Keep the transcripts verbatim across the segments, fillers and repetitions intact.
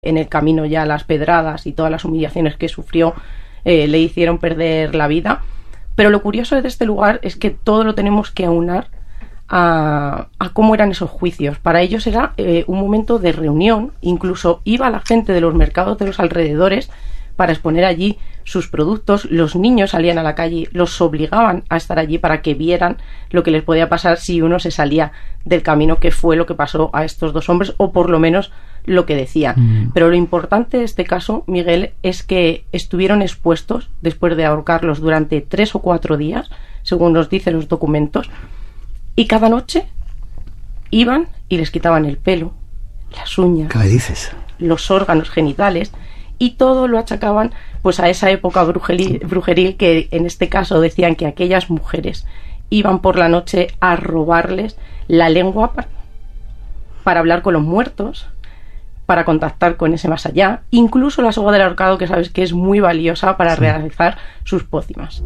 En el camino ya las pedradas y todas las humillaciones que sufrió eh, le hicieron perder la vida. Pero lo curioso de este lugar es que todo lo tenemos que aunar a, a cómo eran esos juicios. Para ellos era eh, un momento de reunión, incluso iba la gente de los mercados de los alrededores para exponer allí sus productos, los niños salían a la calle, los obligaban a estar allí para que vieran lo que les podía pasar si uno se salía del camino, que fue lo que pasó a estos dos hombres, o por lo menos lo que decían. Mm. Pero lo importante de este caso, Miguel, es que estuvieron expuestos después de ahorcarlos durante tres o cuatro días, según nos dicen los documentos, y cada noche iban y les quitaban el pelo, las uñas, ¿qué me dices? Los órganos genitales, y todo lo achacaban pues a esa época brujeril, brujeril que en este caso decían que aquellas mujeres iban por la noche a robarles la lengua para, para hablar con los muertos, para contactar con ese más allá, incluso la soga del ahorcado, que sabes que es muy valiosa para sí. realizar sus pócimas.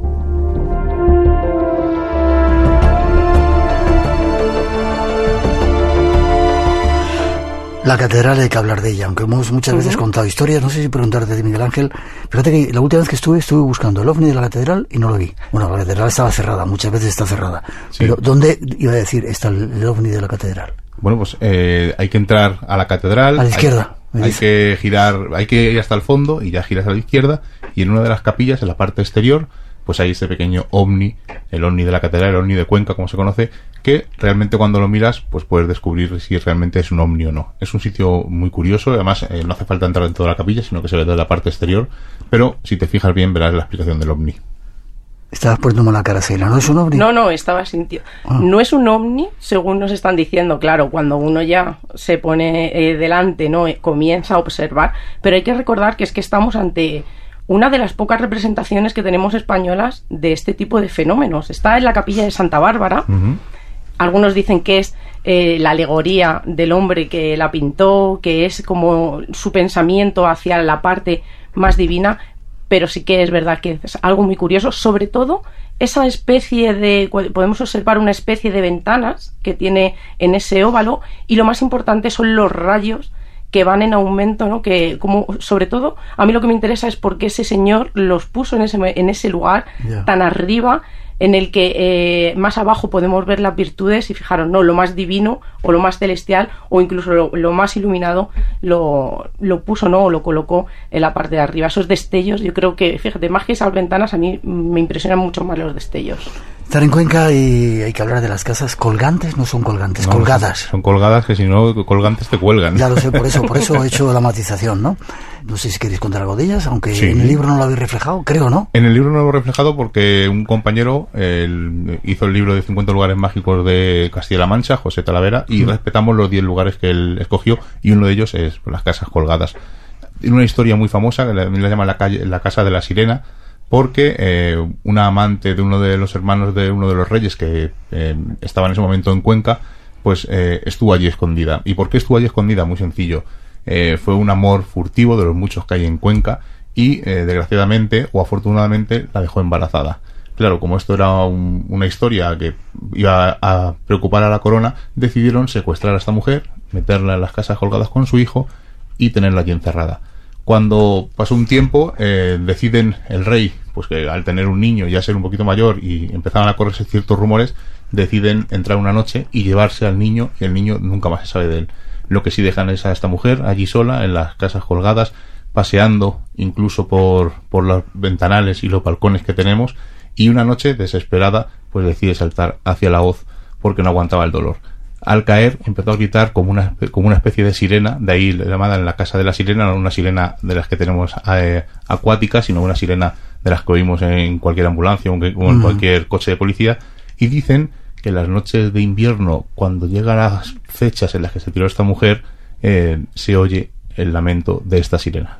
La catedral, hay que hablar de ella, aunque hemos muchas veces uh-huh. contado historias. No sé si preguntarte de Miguel Ángel. Fíjate que la última vez que estuve, estuve buscando el ovni de la catedral y no lo vi. Bueno, la catedral estaba cerrada, muchas veces está cerrada. Sí. Pero ¿dónde, iba a decir, está el, el ovni de la catedral? Bueno, pues eh, hay que entrar a la catedral. A la izquierda. Hay, hay que girar, hay que ir hasta el fondo y ya giras a la izquierda. Y en una de las capillas, en la parte exterior, pues hay ese pequeño ovni, el ovni de la catedral, el ovni de Cuenca, como se conoce, que realmente cuando lo miras, pues puedes descubrir si realmente es un ovni o no. Es un sitio muy curioso, además eh, no hace falta entrar en toda la capilla, sino que se ve desde la parte exterior, pero si te fijas bien verás la explicación del ovni. Estabas poniéndome la cara, Seila, ¿no es un ovni? No, no, estaba sintiendo. Ah. No es un ovni, según nos están diciendo, claro, cuando uno ya se pone eh, delante, no eh, comienza a observar, pero hay que recordar que es que estamos ante una de las pocas representaciones que tenemos españolas de este tipo de fenómenos. Está en la capilla de Santa Bárbara. Uh-huh. Algunos dicen que es eh, la alegoría del hombre que la pintó, que es como su pensamiento hacia la parte más divina, pero sí que es verdad que es algo muy curioso, sobre todo esa especie de, podemos observar una especie de ventanas que tiene en ese óvalo, y lo más importante son los rayos que van en aumento, ¿no? Que como sobre todo a mí lo que me interesa es por qué ese señor los puso en ese en ese lugar yeah. tan arriba, en el que eh, más abajo podemos ver las virtudes, y fijaros, no, lo más divino o lo más celestial o incluso lo, lo más iluminado lo, lo puso, no, o lo colocó en la parte de arriba. Esos destellos, yo creo que, fíjate, más que esas ventanas, a mí me impresionan mucho más los destellos. Estar en Cuenca y hay que hablar de las casas colgantes, no son colgantes, no, colgadas. Son colgadas, que si no, colgantes te cuelgan. Ya lo sé, por eso, por eso he hecho la matización, ¿no? No sé si queréis contar algo de ellas, aunque sí. en el libro no lo habéis reflejado, creo, ¿no? En el libro no lo he reflejado porque un compañero el, hizo el libro de cincuenta lugares mágicos de Castilla-La Mancha, José Talavera, y mm. respetamos los diez lugares que él escogió, y uno de ellos es las casas colgadas. Tiene una historia muy famosa, que la, la llaman la, calle, la Casa de la Sirena, porque eh, una amante de uno de los hermanos de uno de los reyes que eh, estaba en ese momento en Cuenca, pues eh, estuvo allí escondida. ¿Y por qué estuvo allí escondida? Muy sencillo. Eh, fue un amor furtivo de los muchos que hay en Cuenca y eh, desgraciadamente o afortunadamente la dejó embarazada. Claro, como esto era un, una historia que iba a preocupar a la corona, decidieron secuestrar a esta mujer, meterla en las casas colgadas con su hijo y tenerla allí encerrada. Cuando pasó un tiempo, eh, deciden el rey, pues que al tener un niño, ya ser un poquito mayor y empezaron a correrse ciertos rumores, deciden entrar una noche y llevarse al niño, y el niño nunca más se sabe de él. Lo que sí dejan es a esta mujer allí sola, en las casas colgadas, paseando incluso por, por los ventanales y los balcones que tenemos, y una noche, desesperada, pues decide saltar hacia la hoz porque no aguantaba el dolor. Al caer empezó a gritar como una, como una especie de sirena, de ahí llamada en la Casa de la Sirena, no una sirena de las que tenemos eh, acuáticas, sino una sirena de las que oímos en cualquier ambulancia o en cualquier coche de policía, y dicen que las noches de invierno, cuando llegan las fechas en las que se tiró esta mujer, eh, se oye el lamento de esta sirena.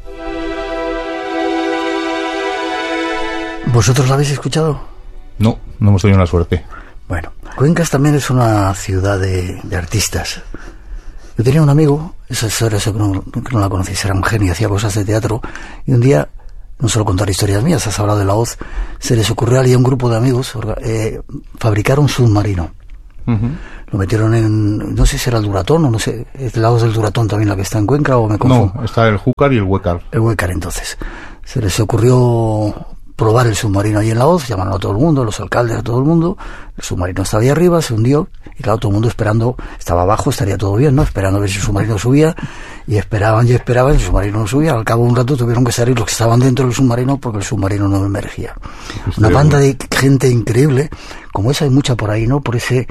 ¿Vosotros la habéis escuchado? No, no hemos tenido la suerte. Bueno, Cuencas también es una ciudad de, de artistas. Yo tenía un amigo, esa historia que no, que no la conocéis, era un genio, hacía cosas de teatro, y un día, no solo contar historias mías, has hablado de la hoz, se les ocurrió a un grupo de amigos eh, fabricar un submarino. Uh-huh. lo metieron en, no sé si era el Duratón o no sé, ¿es lados del Duratón también la que está en Cuenca o me confundo? No, está el Júcar y el Huécar. El Huécar, entonces. Se les ocurrió probar el submarino ahí en la Hoz, llamaron a todo el mundo, los alcaldes, a todo el mundo, el submarino estaba ahí arriba, se hundió, y claro, todo el mundo esperando, estaba abajo, estaría todo bien, ¿no? Esperando a ver si el submarino subía, y esperaban y esperaban, el submarino no subía, al cabo de un rato tuvieron que salir los que estaban dentro del submarino porque el submarino no emergía. Una banda de gente increíble, como esa hay mucha por ahí, ¿no? Por ese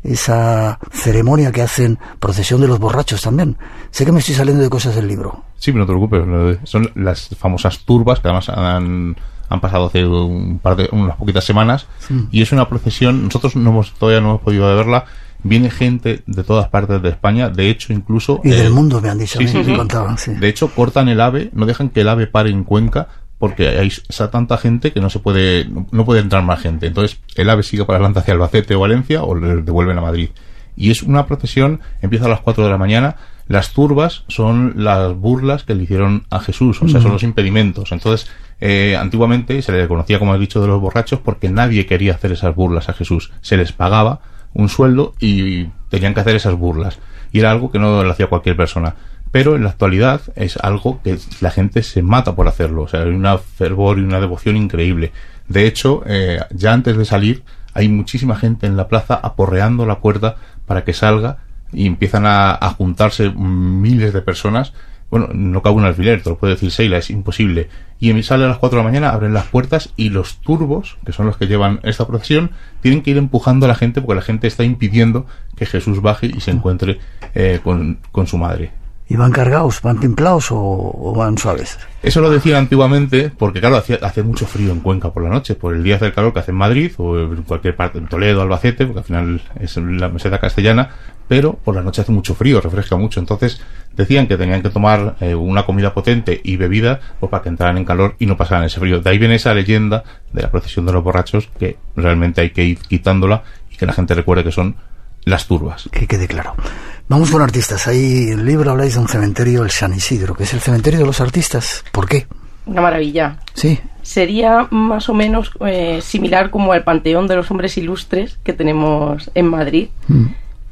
esa ceremonia que hacen, procesión de los borrachos también. Sé que me estoy saliendo de cosas del libro. Sí, pero no te preocupes, son las famosas turbas que además han... han pasado hace un par de unas poquitas semanas, sí. Y es una procesión, nosotros no hemos todavía no hemos podido verla, viene gente de todas partes de España, de hecho incluso y eh, del mundo me han dicho, sí, me, sí, me sí. contaban, sí. De hecho cortan el AVE, no dejan que el AVE pare en Cuenca porque hay esa tanta gente que no se puede no, no puede entrar más gente, entonces el AVE sigue para adelante hacia Albacete o Valencia o le devuelven a Madrid, y es una procesión, empieza a las cuatro de la mañana. Las turbas son las burlas que le hicieron a Jesús, o sea, son los impedimentos. Entonces, eh, antiguamente se le conocía, como he dicho, de los borrachos porque nadie quería hacer esas burlas a Jesús. Se les pagaba un sueldo y tenían que hacer esas burlas. Y era algo que no lo hacía cualquier persona. Pero en la actualidad es algo que la gente se mata por hacerlo. O sea, hay una fervor y una devoción increíble. De hecho, eh, ya antes de salir, hay muchísima gente en la plaza aporreando la puerta para que salga, y empiezan a, a juntarse miles de personas. Bueno, no cabe un alfiler, te lo puede decir Seila, es imposible. Y sale a las cuatro de la mañana, abren las puertas y los turbos, que son los que llevan esta procesión, tienen que ir empujando a la gente porque la gente está impidiendo que Jesús baje y se encuentre eh, con, con su madre. ¿Y van cargados, van timplados o, o van suaves? Eso lo decían antiguamente porque, claro, hacía, hace mucho frío en Cuenca por la noche, por el día hace el calor que hace en Madrid o en cualquier parte, en Toledo, Albacete, porque al final es la meseta castellana, pero por la noche hace mucho frío, refresca mucho. Entonces decían que tenían que tomar eh, una comida potente y bebida pues, para que entraran en calor y no pasaran ese frío. De ahí viene esa leyenda de la procesión de los borrachos, que realmente hay que ir quitándola y que la gente recuerde que son las turbas. Que quede claro. Vamos con artistas. Ahí en el libro habláis de un cementerio, el San Isidro, que es el cementerio de los artistas. ¿Por qué? Una maravilla. Sí. Sería más o menos eh, similar como al Panteón de los Hombres Ilustres que tenemos en Madrid. Mm.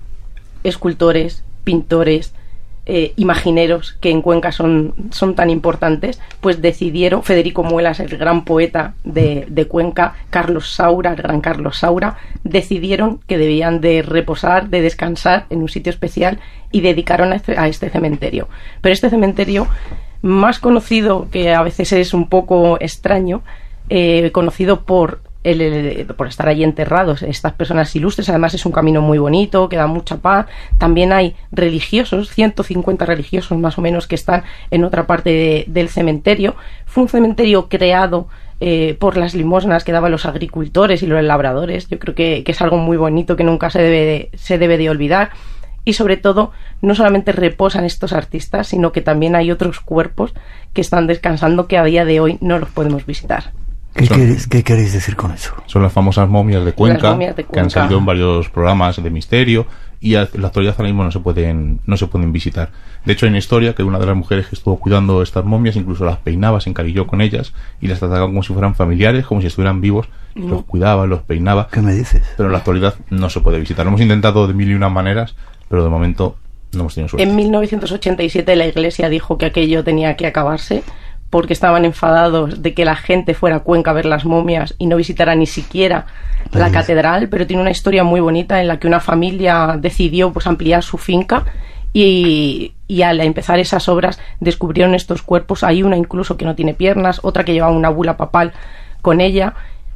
Escultores, pintores, eh, imagineros que en Cuenca son, son tan importantes, pues decidieron, Federico Muelas, el gran poeta de, de Cuenca, Carlos Saura, el gran Carlos Saura, decidieron que debían de reposar, de descansar en un sitio especial y dedicaron a este, a este cementerio. Pero este cementerio, más conocido, que a veces es un poco extraño, eh, conocido por El, el, por estar allí enterrados estas personas ilustres, además es un camino muy bonito, que da mucha paz. También hay religiosos, ciento cincuenta religiosos más o menos que están en otra parte de, del cementerio. Fue un cementerio creado eh, por las limosnas que daban los agricultores y los labradores. Yo creo que, que es algo muy bonito que nunca se debe de, se debe de olvidar. Y sobre todo, no solamente reposan estos artistas, sino que también hay otros cuerpos que están descansando que a día de hoy no los podemos visitar. ¿Qué, son, queréis, ¿Qué queréis decir con eso? Son las famosas momias de Cuenca, momias de Cuenca, que han salido en varios programas de misterio y en la actualidad ahora mismo no se pueden no se pueden visitar. De hecho, hay una historia que una de las mujeres que estuvo cuidando estas momias incluso las peinaba, se encarilló con ellas y las trataba como si fueran familiares, como si estuvieran vivos, y mm. los cuidaba, los peinaba. ¿Qué me dices? Pero en la actualidad no se puede visitar. Lo hemos intentado de mil y una maneras, pero de momento no hemos tenido suerte. En mil novecientos ochenta y siete la Iglesia dijo que aquello tenía que acabarse, porque estaban enfadados de que la gente fuera a Cuenca a ver las momias y no visitara ni siquiera la catedral, pero tiene una historia muy bonita en la que una familia decidió pues ampliar su finca y, y al empezar esas obras descubrieron estos cuerpos. Hay una incluso que no tiene piernas, otra que lleva una bula papal con ella,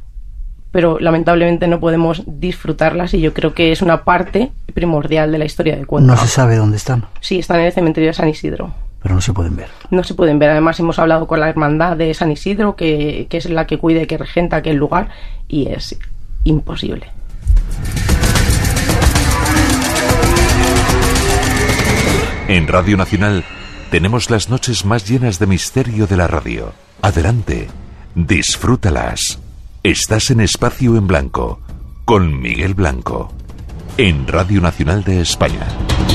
pero lamentablemente no podemos disfrutarlas y yo creo que es una parte primordial de la historia de Cuenca. ¿No se sabe dónde están? Sí, están en el cementerio de San Isidro. Pero no se pueden ver. No se pueden ver. Además hemos hablado con la hermandad de San Isidro, que, que es la que cuida y que regenta aquel lugar, y es imposible. En Radio Nacional tenemos las noches más llenas de misterio de la radio. Adelante, disfrútalas. Estás en Espacio en Blanco, con Miguel Blanco, en Radio Nacional de España.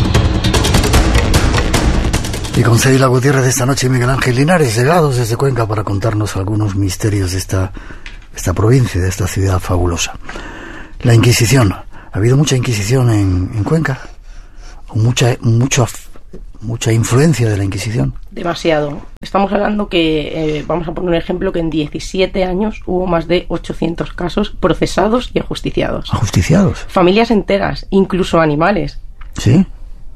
Y con Seila Gutiérrez esta noche Miguel Ángel Linares, llegados desde Cuenca para contarnos algunos misterios de esta, esta provincia, de esta ciudad fabulosa. La Inquisición. Ha habido mucha Inquisición en, en Cuenca, con mucha, mucha, mucha influencia de la Inquisición. Demasiado. Estamos hablando que, eh, vamos a poner un ejemplo, que en diecisiete años hubo más de ochocientos casos procesados y ajusticiados. ¿Ajusticiados? Familias enteras, incluso animales. ¿Sí?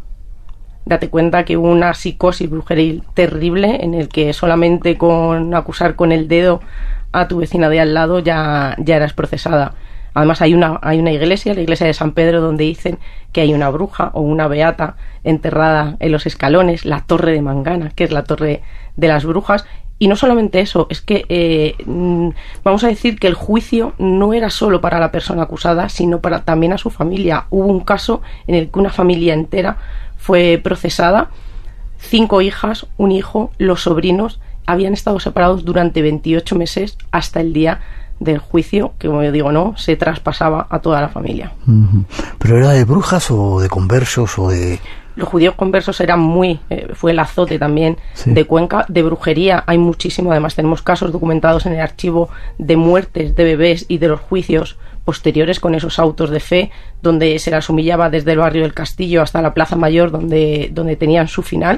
Date cuenta que hubo una psicosis brujeril terrible en el que solamente con acusar con el dedo a tu vecina de al lado ya, ya eras procesada. Además hay una, hay una iglesia, la iglesia de San Pedro, donde dicen que hay una bruja o una beata enterrada en los escalones, la Torre de Mangana, que es la torre de las brujas. Y no solamente eso, es que eh, vamos a decir que el juicio no era solo para la persona acusada, sino para también a su familia. Hubo un caso en el que una familia entera fue procesada, cinco hijas, un hijo, los sobrinos habían estado separados durante veintiocho meses hasta el día del juicio, que como yo digo, no, se traspasaba a toda la familia. Uh-huh. ¿Pero era de brujas o de conversos o de...? Los judíos conversos eran muy... Eh, fue el azote también sí. de Cuenca. De brujería hay muchísimo, además tenemos casos documentados en el archivo de muertes de bebés y de los juicios posteriores con esos autos de fe, donde se las humillaba desde el barrio del Castillo hasta la Plaza Mayor, donde, donde tenían su final.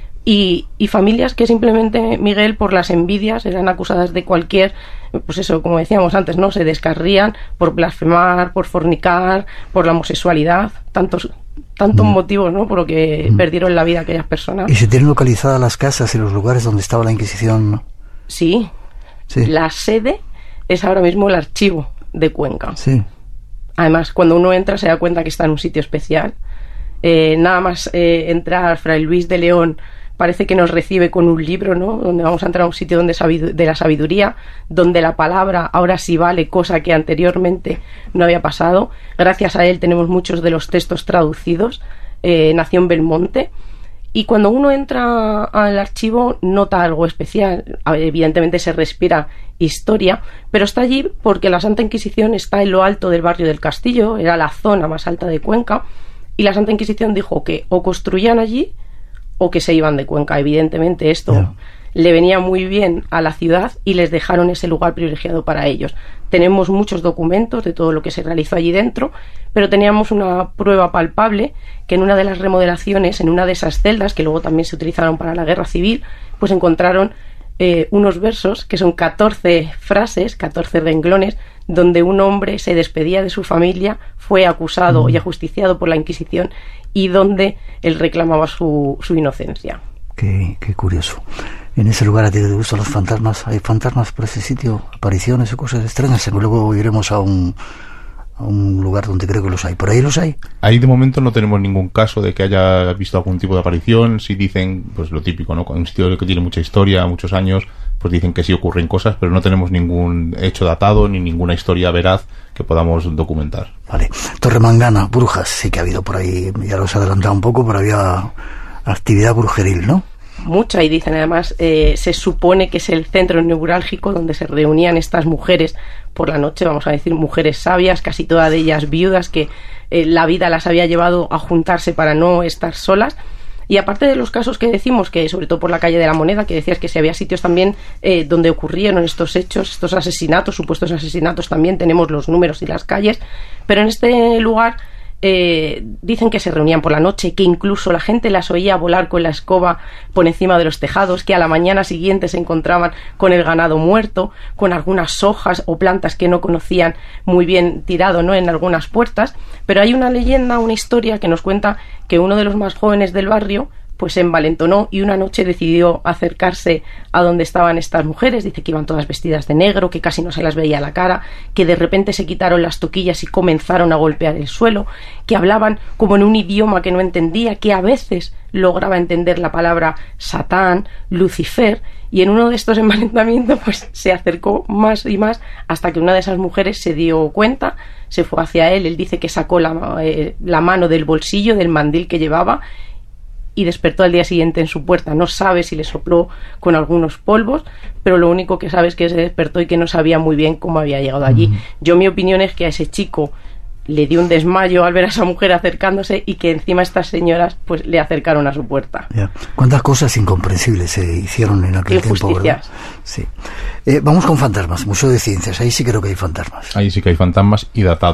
Y, y familias que simplemente, Miguel, por las envidias eran acusadas de cualquier, pues eso, como decíamos antes, ¿no? Se descarrían por blasfemar, por fornicar, por la homosexualidad, tantos tantos mm. motivos, ¿no? Por lo que mm. perdieron la vida aquellas personas. ¿Y se tienen localizadas las casas y los lugares donde estaba la Inquisición, no? Sí. sí. La sede es ahora mismo el archivo de Cuenca. Sí. Además, cuando uno entra se da cuenta que está en un sitio especial. Eh, nada más eh, entrar, Fray Luis de León parece que nos recibe con un libro, ¿no? Donde vamos a entrar a un sitio donde sabidu- de la sabiduría, donde la palabra ahora sí vale, cosa que anteriormente no había pasado. Gracias a él tenemos muchos de los textos traducidos. Eh, nació en Belmonte. Y cuando uno entra al archivo nota algo especial. Evidentemente se respira historia, pero está allí porque la Santa Inquisición está en lo alto del barrio del Castillo, era la zona más alta de Cuenca, y la Santa Inquisición dijo que o construían allí o que se iban de Cuenca. Evidentemente esto yeah. le venía muy bien a la ciudad y les dejaron ese lugar privilegiado para ellos. Tenemos muchos documentos de todo lo que se realizó allí dentro, pero teníamos una prueba palpable que en una de las remodelaciones, en una de esas celdas, que luego también se utilizaron para la guerra civil, pues encontraron eh, unos versos que son catorce frases, catorce renglones, donde un hombre se despedía de su familia, fue acusado mm. y ajusticiado por la Inquisición, y donde él reclamaba su, su inocencia. Qué, qué curioso. En ese lugar a ti te gustan los fantasmas. ¿Hay fantasmas por ese sitio? ¿Apariciones o cosas extrañas? Luego iremos a un, a un lugar donde creo que los hay. ¿Por ahí los hay? Ahí de momento no tenemos ningún caso de que haya visto algún tipo de aparición. Si dicen, pues lo típico, ¿no? Un sitio que tiene mucha historia, muchos años, pues dicen que sí ocurren cosas, pero no tenemos ningún hecho datado ni ninguna historia veraz que podamos documentar. Vale. Torre Mangana, brujas, sí que ha habido por ahí, ya los he adelantado un poco, pero había actividad brujeril, ¿no? Mucha, y dicen además, eh, se supone que es el centro neurálgico donde se reunían estas mujeres por la noche, vamos a decir, mujeres sabias, casi todas de ellas viudas, que eh, la vida las había llevado a juntarse para no estar solas. Y aparte de los casos que decimos, que sobre todo por la calle de la Moneda, que decías que si había sitios también eh, donde ocurrieron estos hechos, estos asesinatos, supuestos asesinatos, también tenemos los números y las calles, pero en este lugar eh, dicen que se reunían por la noche, que incluso la gente las oía volar con la escoba por encima de los tejados, que a la mañana siguiente se encontraban con el ganado muerto, con algunas hojas o plantas que no conocían muy bien tirado, ¿no?, en algunas puertas. Pero hay una leyenda, una historia que nos cuenta que uno de los más jóvenes del barrio pues se envalentonó y una noche decidió acercarse a donde estaban estas mujeres. Dice que iban todas vestidas de negro, que casi no se las veía la cara, que de repente se quitaron las toquillas y comenzaron a golpear el suelo, que hablaban como en un idioma que no entendía, que a veces lograba entender la palabra Satán, Lucifer, y en uno de estos envalentamientos pues se acercó más y más hasta que una de esas mujeres se dio cuenta, se fue hacia él. Él dice que sacó la, eh, la mano del bolsillo del mandil que llevaba y despertó al día siguiente en su puerta. No sabe si le sopló con algunos polvos, pero lo único que sabe es que se despertó y que no sabía muy bien cómo había llegado allí. Mm. Yo, mi opinión es que a ese chico le dio un desmayo al ver a esa mujer acercándose y que encima estas señoras pues le acercaron a su puerta. Yeah. ¿Cuántas cosas incomprensibles se hicieron en aquel tiempo, verdad? Sí. Eh, vamos con fantasmas, Museo de Ciencias, ahí sí creo que hay fantasmas. Ahí sí que hay fantasmas y datados.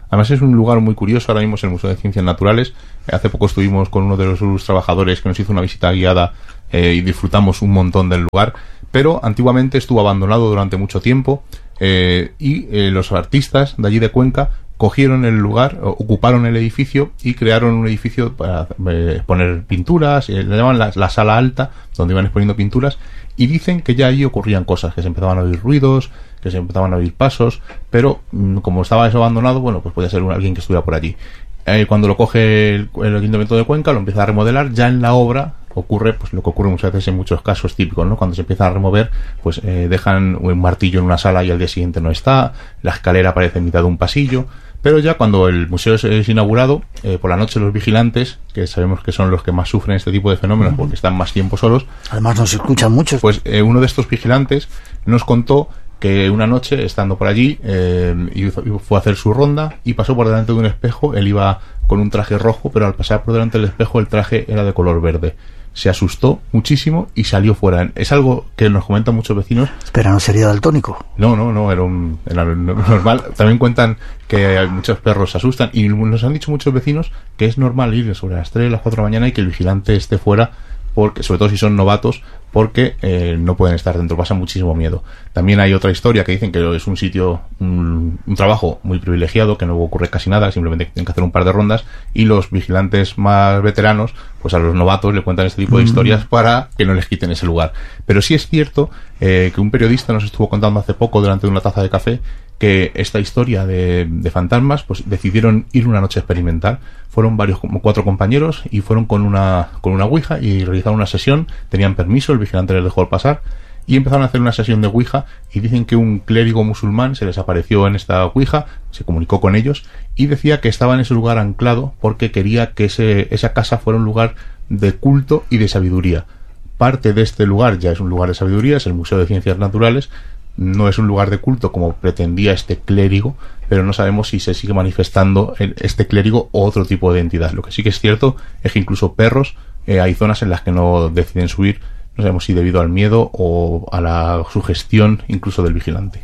Además es un lugar muy curioso, ahora mismo es el Museo de Ciencias Naturales. Hace poco estuvimos con uno de sus trabajadores que nos hizo una visita guiada eh, y disfrutamos un montón del lugar, pero antiguamente estuvo abandonado durante mucho tiempo eh, y eh, los artistas de allí de Cuenca cogieron el lugar, ocuparon el edificio y crearon un edificio para eh, poner pinturas, eh, le llaman la, la sala alta, donde iban exponiendo pinturas, y dicen que ya allí ocurrían cosas, que se empezaban a oír ruidos, que se empezaban a oír pasos, pero mmm, como estaba eso abandonado, bueno, pues podía ser un, alguien que estuviera por allí. Eh, cuando lo coge el, el Ayuntamiento de Cuenca, lo empieza a remodelar, ya en la obra ocurre pues lo que ocurre muchas veces en muchos casos típicos, ¿no? Cuando se empieza a remover, pues eh, dejan un martillo en una sala y al día siguiente no está, la escalera aparece en mitad de un pasillo. Pero ya cuando el museo es, es inaugurado, eh, por la noche los vigilantes, que sabemos que son los que más sufren este tipo de fenómenos porque están más tiempo solos, además nos escuchan muchos, pues eh, uno de estos vigilantes nos contó que una noche, estando por allí, eh, hizo, fue a hacer su ronda y pasó por delante de un espejo. Él iba con un traje rojo, pero al pasar por delante del espejo el traje era de color verde. Se asustó muchísimo y salió fuera. Es algo que nos comentan muchos vecinos. Espera, ¿no sería daltónico? No, no, no, era, un, era normal. También cuentan que hay muchos perros se asustan y nos han dicho muchos vecinos que es normal ir sobre las tres, las cuatro de la mañana y que el vigilante esté fuera, porque sobre todo si son novatos, porque eh, no pueden estar dentro, pasa muchísimo miedo. También hay otra historia que dicen que es un sitio, un, un trabajo muy privilegiado, que no ocurre casi nada, simplemente tienen que hacer un par de rondas, y los vigilantes más veteranos, pues a los novatos le cuentan este tipo de historias para que no les quiten ese lugar. Pero sí es cierto eh, que un periodista nos estuvo contando hace poco, delante de una taza de café, que esta historia de, de fantasmas, pues decidieron ir una noche experimental. Fueron varios, como cuatro compañeros, y fueron con una con una ouija y realizaron una sesión. Tenían permiso, el vigilante les dejó pasar, y empezaron a hacer una sesión de ouija, y dicen que un clérigo musulmán se les apareció en esta ouija, se comunicó con ellos y decía que estaba en ese lugar anclado porque quería que ese, esa casa fuera un lugar de culto y de sabiduría. Parte de este lugar ya es un lugar de sabiduría, es el Museo de Ciencias Naturales. No es un lugar de culto como pretendía este clérigo, pero no sabemos si se sigue manifestando este clérigo o otro tipo de entidad. Lo que sí que es cierto es que incluso perros, eh, hay zonas en las que no deciden subir, no sabemos si debido al miedo o a la sugestión incluso del vigilante.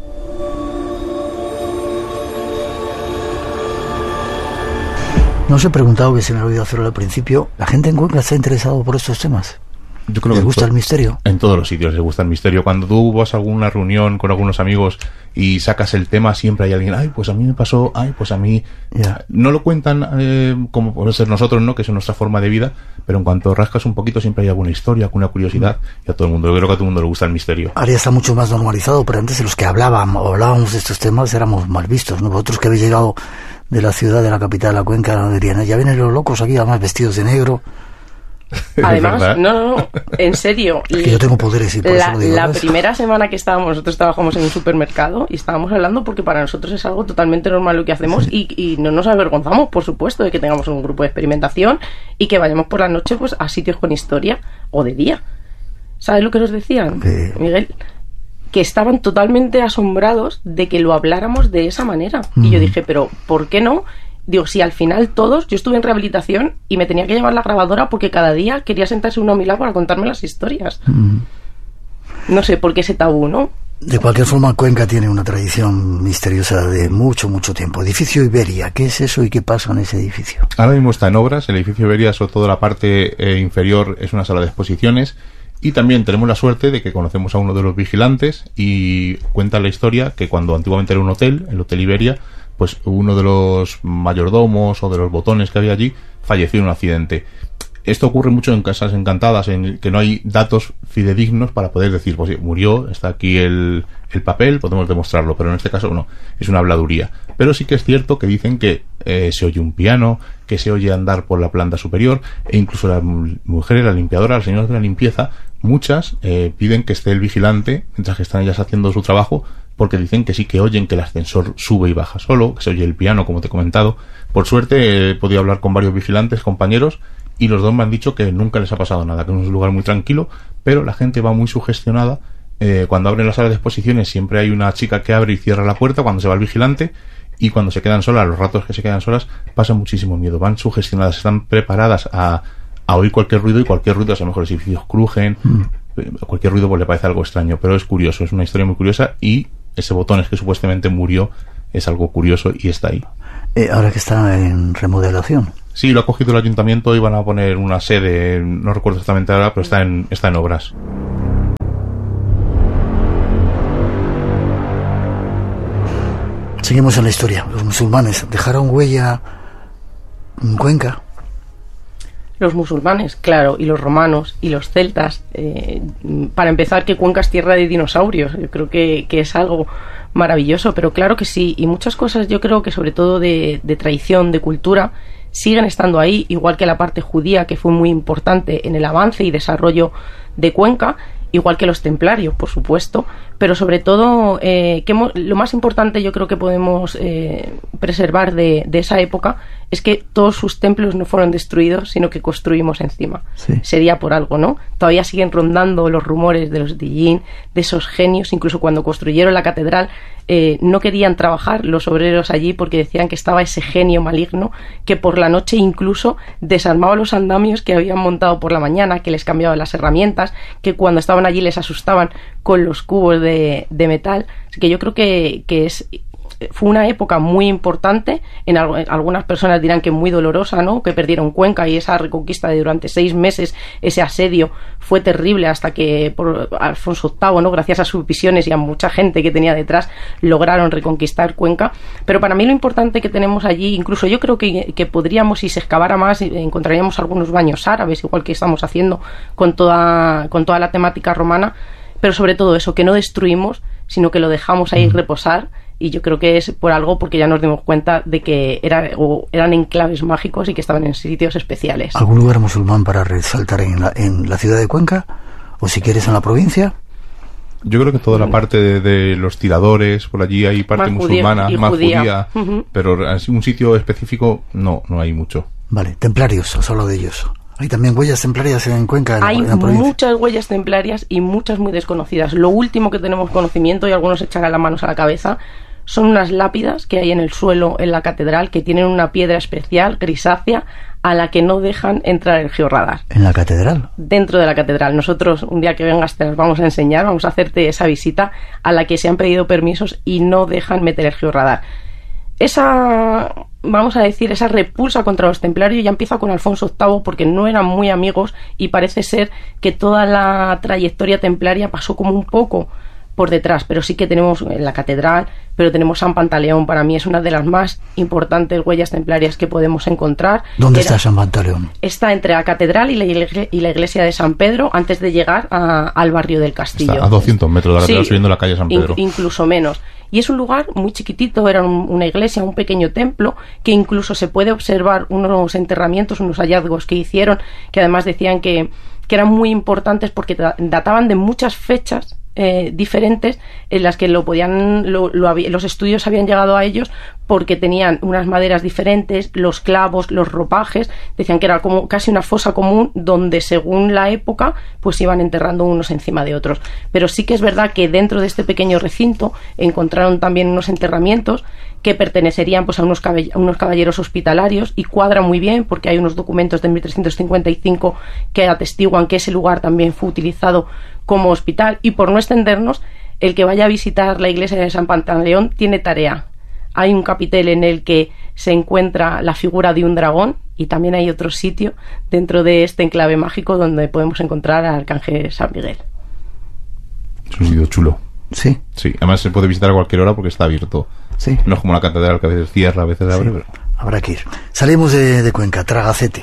No os he preguntado, que se me ha olvidado hacerlo al principio, ¿la gente en Cuenca está interesada por estos temas? Yo creo ¿Les que gusta el misterio? En todos los sitios les gusta el misterio. Cuando tú vas a alguna reunión con algunos amigos y sacas el tema, siempre hay alguien, ay, pues a mí me pasó, ay, pues a mí... Yeah. No lo cuentan eh, como puede ser nosotros, ¿no? Que es nuestra forma de vida, pero en cuanto rascas un poquito siempre hay alguna historia, alguna curiosidad, y a todo el mundo, yo creo que a todo el mundo le gusta el misterio. Ahora ya está mucho más normalizado, pero antes los que hablaban o hablábamos de estos temas éramos mal vistos, ¿no? Vosotros que habéis llegado de la ciudad, de la capital de la Cuenca, dirían, ya vienen los locos aquí, además vestidos de negro. Además, no, no, no, en serio. Es que yo tengo poderes y por la, eso lo digo. La primera semana que estábamos, nosotros trabajamos en un supermercado y estábamos hablando porque para nosotros es algo totalmente normal lo que hacemos, sí. y, y no nos avergonzamos, por supuesto, de que tengamos un grupo de experimentación y que vayamos por la noche pues a sitios con historia o de día. ¿Sabes lo que nos decían, sí. Miguel? Que estaban totalmente asombrados de que lo habláramos de esa manera. Mm. Y yo dije, pero ¿por qué no? Digo, si al final todos, yo estuve en rehabilitación y me tenía que llevar la grabadora porque cada día quería sentarse uno a mi lado para contarme las historias. Mm. No sé por qué ese tabú, ¿no? De cualquier forma, Cuenca tiene una tradición misteriosa de mucho, mucho tiempo. Edificio Iberia, ¿qué es eso y qué pasa en ese edificio? Ahora mismo está en obras. El edificio Iberia, sobre todo la parte eh, inferior, es una sala de exposiciones. Y también tenemos la suerte de que conocemos a uno de los vigilantes y cuenta la historia que cuando antiguamente era un hotel, el Hotel Iberia, pues uno de los mayordomos o de los botones que había allí falleció en un accidente. Esto ocurre mucho en casas encantadas, en que no hay datos fidedignos para poder decir, pues murió, está aquí el, el papel, podemos demostrarlo, pero en este caso no, es una habladuría. Pero sí que es cierto que dicen que eh, se oye un piano, que se oye andar por la planta superior, e incluso las mujeres, la limpiadora, las señoras de la limpieza, muchas eh, piden que esté el vigilante mientras que están ellas haciendo su trabajo, porque dicen que sí que oyen que el ascensor sube y baja solo, que se oye el piano, como te he comentado. Por suerte he podido hablar con varios vigilantes, compañeros, y los dos me han dicho que nunca les ha pasado nada, que es un lugar muy tranquilo, pero la gente va muy sugestionada. Eh, cuando abren la sala de exposiciones siempre hay una chica que abre y cierra la puerta cuando se va el vigilante, y cuando se quedan solas, los ratos que se quedan solas, pasa muchísimo miedo, van sugestionadas, están preparadas a, a oír cualquier ruido, y cualquier ruido, a lo mejor los edificios crujen, mm. cualquier ruido pues le parece algo extraño, pero es curioso, es una historia muy curiosa. Y ese Botones que supuestamente murió es algo curioso y está ahí. Eh, ahora que está en remodelación. Sí, lo ha cogido el ayuntamiento y van a poner una sede, no recuerdo exactamente ahora, pero está en, está en obras. Seguimos en la historia. Los musulmanes dejaron huella en Cuenca. Los musulmanes, claro, y los romanos y los celtas. Eh, para empezar, que Cuenca es tierra de dinosaurios. Yo creo que, que es algo maravilloso, pero claro que sí. Y muchas cosas yo creo que sobre todo de, de tradición, de cultura, siguen estando ahí, igual que la parte judía, que fue muy importante en el avance y desarrollo de Cuenca, igual que los templarios, por supuesto, pero sobre todo eh, que hemos, lo más importante yo creo que podemos eh, preservar de, de esa época es que todos sus templos no fueron destruidos, sino que construimos encima. Sí. Sería por algo, ¿no? Todavía siguen rondando los rumores de los Dillín, de esos genios. Incluso cuando construyeron la catedral eh, no querían trabajar los obreros allí porque decían que estaba ese genio maligno que por la noche incluso desarmaba los andamios que habían montado por la mañana, que les cambiaba las herramientas, que cuando estaban allí les asustaban con los cubos de, de metal. Así que yo creo que, que es... fue una época muy importante. En algunas personas dirán que muy dolorosa, ¿no? Que perdieron Cuenca y esa reconquista de durante seis meses, ese asedio fue terrible hasta que por Alfonso octavo, ¿no? Gracias a sus visiones y a mucha gente que tenía detrás, lograron reconquistar Cuenca. Pero para mí lo importante que tenemos allí, incluso yo creo que, que podríamos, si se excavara más, encontraríamos algunos baños árabes, igual que estamos haciendo con toda, con toda la temática romana, pero sobre todo eso, que no destruimos, sino que lo dejamos ahí reposar. Y yo creo que es por algo, porque ya nos dimos cuenta de que era, o eran enclaves mágicos y que estaban en sitios especiales. ¿Algún lugar musulmán para resaltar en la, en la ciudad de Cuenca? ¿O si quieres en la provincia? Yo creo que toda la parte de, de los tiradores, por allí hay parte más musulmana, judía, más judía. judía, uh-huh. Pero así un sitio específico no, no hay mucho. Vale, templarios, os hablo de ellos. Hay también huellas templarias en Cuenca, en hay la, en la provincia. Muchas huellas templarias y muchas muy desconocidas. Lo último que tenemos conocimiento, y algunos echarán las manos a la cabeza, son unas lápidas que hay en el suelo en la catedral que tienen una piedra especial, grisácea, a la que no dejan entrar el georradar. ¿En la catedral? Dentro de la catedral. Nosotros, un día que vengas, te las vamos a enseñar, vamos a hacerte esa visita a la que se han pedido permisos y no dejan meter el georradar. Esa, vamos a decir, esa repulsa contra los templarios ya empieza con Alfonso octavo, porque no eran muy amigos y parece ser que toda la trayectoria templaria pasó como un poco por detrás, pero sí que tenemos en la catedral, pero tenemos San Pantaleón. Para mí es una de las más importantes huellas templarias que podemos encontrar. ¿Dónde Era, está San Pantaleón? Está entre la catedral y la, iglesia, y la iglesia de San Pedro, antes de llegar a, al barrio del Castillo. Está a doscientos metros de la catedral, sí, subiendo la calle San Pedro. In, incluso menos. Y es un lugar muy chiquitito, era un, una iglesia, un pequeño templo, que incluso se puede observar unos enterramientos, unos hallazgos que hicieron, que además decían que, que eran muy importantes porque databan de muchas fechas Eh, diferentes en las que lo podían lo, lo, los estudios habían llegado a ellos porque tenían unas maderas diferentes, los clavos, los ropajes, decían que era como casi una fosa común donde según la época pues iban enterrando unos encima de otros. Pero sí que es verdad que dentro de este pequeño recinto encontraron también unos enterramientos que pertenecerían pues a unos, caball- a unos caballeros hospitalarios, y cuadra muy bien porque hay unos documentos de mil trescientos cincuenta y cinco que atestiguan que ese lugar también fue utilizado como hospital. Y por no extendernos, el que vaya a visitar la iglesia de San Pantaleón tiene tarea. Hay un capitel en el que se encuentra la figura de un dragón, y también hay otro sitio dentro de este enclave mágico donde podemos encontrar al Arcángel San Miguel. Es un sitio chulo. Sí. Sí, además se puede visitar a cualquier hora porque está abierto. Sí. No es como la catedral que a veces cierra, a veces abre. Sí. Pero... Habrá que ir. Salimos de, de Cuenca, Tragacete.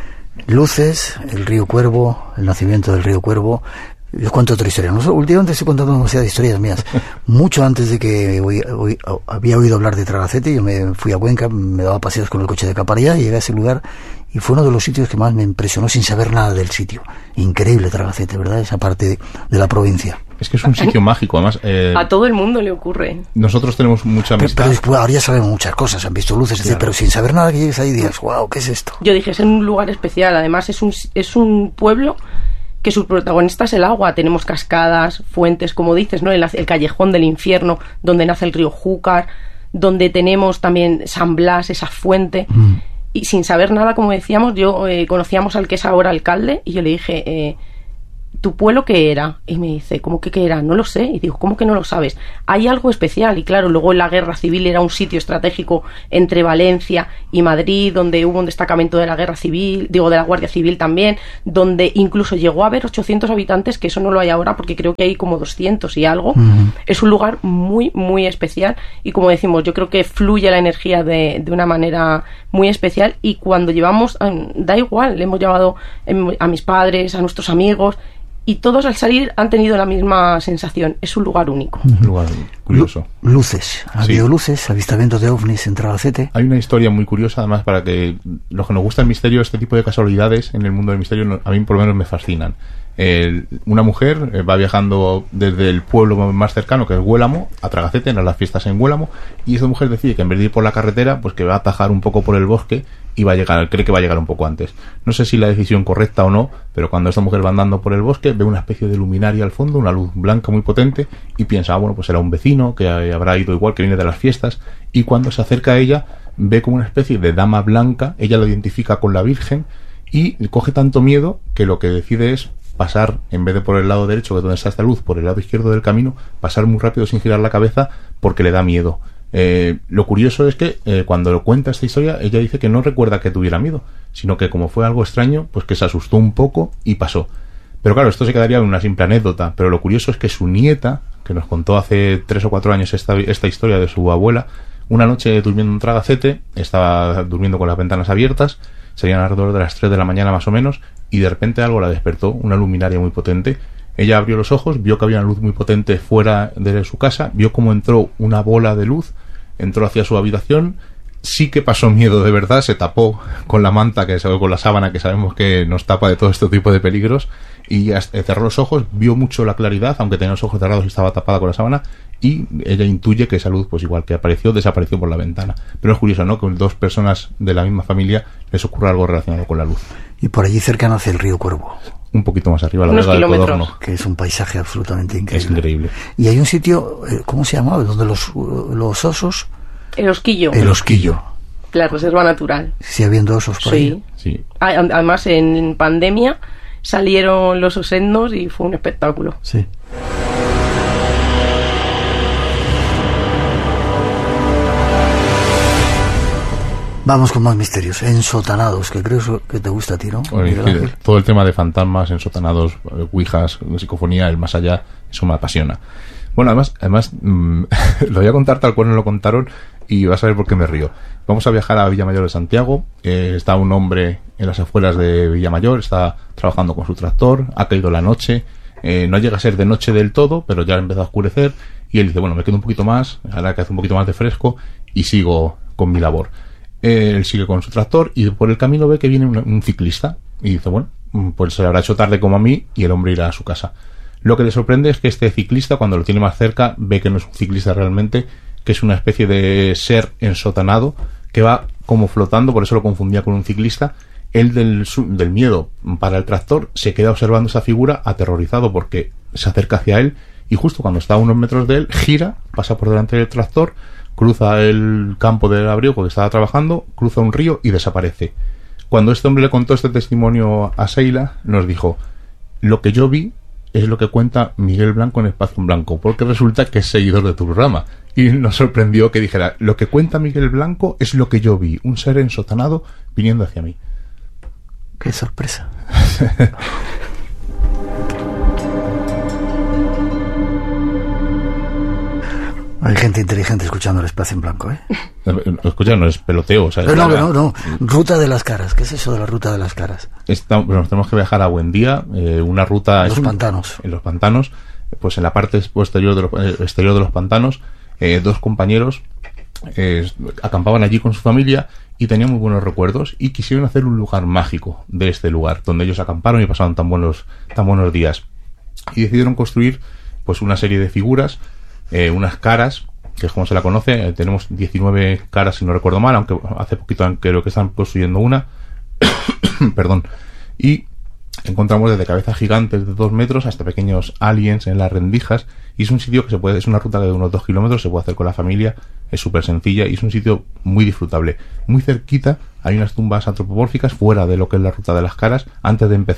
Luces, el río Cuervo, el nacimiento del río Cuervo. Yo cuento otra historia. No, últimamente estoy contando demasiadas historias mías. Mucho antes de que oí, oí, había oído hablar de Tragacete, yo me fui a Cuenca, me daba paseos con el coche de Caparallá y llegué a ese lugar y fue uno de los sitios que más me impresionó sin saber nada del sitio. Increíble Tragacete, ¿verdad? Esa parte de, de la provincia. Es que es un sitio mágico, además. Eh, A todo el mundo le ocurre. Nosotros tenemos mucha amistad. Pero, pero ahora ya sabemos muchas cosas, han visto luces, claro. Pero sin saber nada que llegues ahí y digas, wow, ¿qué es esto? Yo dije, es un lugar especial. Además es un, es un pueblo que su protagonista es el agua. Tenemos cascadas, fuentes, como dices, ¿no? El, el callejón del infierno, donde nace el río Júcar, donde tenemos también San Blas, esa fuente. Mm. Y sin saber nada, como decíamos, yo eh, conocíamos al que es ahora alcalde, y yo le dije, eh, ¿tu pueblo qué era? Y me dice, ¿cómo que qué era? No lo sé. Y digo, ¿cómo que no lo sabes? Hay algo especial. Y claro, luego en la guerra civil era un sitio estratégico entre Valencia y Madrid, donde hubo un destacamento de la guerra civil, digo, de la Guardia Civil también, donde incluso llegó a haber ochocientos habitantes, que eso no lo hay ahora porque creo que hay como doscientos y algo. Uh-huh. Es un lugar muy, muy especial y como decimos, yo creo que fluye la energía de, de una manera muy especial y cuando llevamos, da igual, le hemos llevado a mis padres, a nuestros amigos, y todos al salir han tenido la misma sensación. Es un lugar único. Un lugar curioso. Luces. Ha sí. habido luces, avistamientos de ovnis en Tragacete. Hay una historia muy curiosa, además, para que los que nos gusta el misterio, este tipo de casualidades en el mundo del misterio, a mí por lo menos me fascinan. Eh, una mujer eh, va viajando desde el pueblo más cercano, que es Huélamo, a Tragacete, en las fiestas en Huélamo, y esa mujer decide que en vez de ir por la carretera, pues que va a atajar un poco por el bosque y va a llegar, cree que va a llegar un poco antes. No sé si la decisión correcta o no, pero cuando esta mujer va andando por el bosque, ve una especie de luminaria al fondo, una luz blanca muy potente, y piensa, ah, bueno, pues será un vecino que habrá ido igual, que viene de las fiestas, y cuando se acerca a ella, ve como una especie de dama blanca, ella lo identifica con la Virgen, y coge tanto miedo que lo que decide es pasar, en vez de por el lado derecho, que es donde está esta luz, por el lado izquierdo del camino, pasar muy rápido sin girar la cabeza porque le da miedo. Eh, lo curioso es que eh, cuando lo cuenta esta historia, ella dice que no recuerda que tuviera miedo, sino que como fue algo extraño, pues que se asustó un poco y pasó. Pero claro, esto se quedaría en una simple anécdota, pero lo curioso es que su nieta, que nos contó hace tres o cuatro años esta, esta historia de su abuela, una noche durmiendo en Tragacete, estaba durmiendo con las ventanas abiertas, serían alrededor de las tres de la mañana más o menos, y de repente algo la despertó, una luminaria muy potente. Ella abrió los ojos, vio que había una luz muy potente fuera de su casa, vio cómo entró una bola de luz, entró hacia su habitación, sí que pasó miedo de verdad, se tapó con la manta, que con la sábana que sabemos que nos tapa de todo este tipo de peligros, y cerró los ojos, vio mucho la claridad, aunque tenía los ojos cerrados y estaba tapada con la sábana, y ella intuye que esa luz, pues igual que apareció, desapareció por la ventana. Pero es curioso, ¿no?, que dos personas de la misma familia les ocurra algo relacionado con la luz. Y por allí cerca nace el río Cuervo. Un poquito más arriba, la Unos Vega del Codorno. Que es un paisaje absolutamente increíble. Es increíble. Y hay un sitio, ¿cómo se llamaba?, donde los, los osos... El Osquillo. El Osquillo. La reserva natural. Sí, habiendo osos por sí. ahí. Sí. Además, en pandemia salieron los osendos y fue un espectáculo. Sí. Vamos con más misterios. Ensotanados, que creo que te gusta a ti, ¿no? Bueno, sí, todo el tema de fantasmas, ensotanados, ouijas, psicofonía, el más allá, eso me apasiona. Bueno, además, además mmm, lo voy a contar tal cual nos lo contaron y vas a ver por qué me río. Vamos a viajar a Villamayor de Santiago. Eh, está un hombre en las afueras de Villamayor, está trabajando con su tractor, ha caído la noche, eh, no llega a ser de noche del todo, pero ya empieza a oscurecer y él dice, bueno, me quedo un poquito más, ahora que hace un poquito más de fresco y sigo con mi labor. Eh, él sigue con su tractor y por el camino ve que viene un, un ciclista y dice, bueno, pues se le habrá hecho tarde como a mí y el hombre irá a su casa. Lo que le sorprende es que este ciclista, cuando lo tiene más cerca, ve que no es un ciclista realmente, que es una especie de ser ensotanado que va como flotando, por eso lo confundía con un ciclista. Él del, del miedo para el tractor se queda observando esa figura aterrorizado porque se acerca hacia él y justo cuando está a unos metros de él gira, pasa por delante del tractor, cruza el campo del abrigo que estaba trabajando, cruza un río y desaparece. Cuando este hombre le contó este testimonio a Seila, nos dijo, lo que yo vi es lo que cuenta Miguel Blanco en Espacio en Blanco, porque resulta que es seguidor de tu programa. Y nos sorprendió que dijera, lo que cuenta Miguel Blanco es lo que yo vi, un ser ensotanado viniendo hacia mí. ¡Qué sorpresa! Hay gente inteligente escuchando el Espacio en Blanco, ¿eh? Escucha, no es peloteo. O sea, no, no, no, no. Ruta de las Caras. ¿Qué es eso de la Ruta de las Caras? Está, bueno, tenemos que viajar a Buendía, eh, una ruta... En los un, pantanos. En los pantanos, pues en la parte exterior de los, eh, exterior de los pantanos, eh, dos compañeros eh, acampaban allí con su familia y tenían muy buenos recuerdos y quisieron hacer un lugar mágico de este lugar, donde ellos acamparon y pasaron tan buenos, tan buenos días. Y decidieron construir pues una serie de figuras, eh, unas caras, que es como se la conoce, eh, tenemos diecinueve caras si no recuerdo mal, aunque hace poquito creo que están construyendo una, perdón, y encontramos desde cabezas gigantes de dos metros hasta pequeños aliens en las rendijas, y es un sitio que se puede, es una ruta de unos dos kilómetros, se puede hacer con la familia, es súper sencilla y es un sitio muy disfrutable. Muy cerquita hay unas tumbas antropomórficas fuera de lo que es la Ruta de las Caras, antes de empezar,